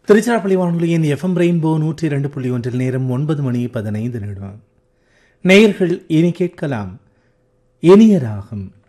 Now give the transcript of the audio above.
திருச்சிராப்பள்ளி வானொலியின் FM rainbow 102.1 நேரம் 9:15 நேயர்கள் இனி கேட்கலாம் இனிய ராகம்.